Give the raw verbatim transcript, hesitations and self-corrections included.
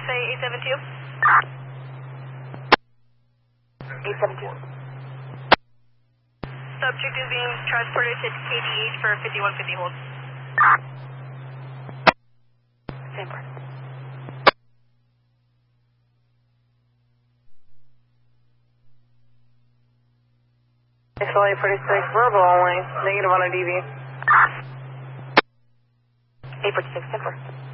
say eight seven two. eight seven two. Subject is being transported to K D H for fifty-one fifty hold. Same part. It's only forty-six, verbal only, negative on a D V. eight forty-six, ten four.